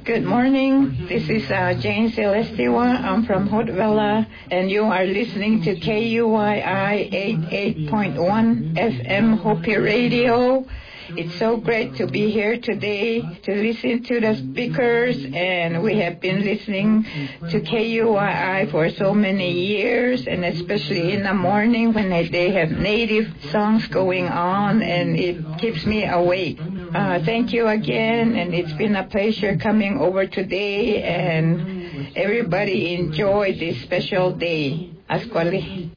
Good morning. This is Jane Celestiva. I'm from Hotvella, and you are listening to KUYI 88.1 FM Hopi Radio. It's so great to be here today to listen to the speakers, and we have been listening to KUYI for so many years, and especially in the morning when they have native songs going on, and it keeps me awake. Thank you again, and it's been a pleasure coming over today, and everybody enjoy this special day. Asquali.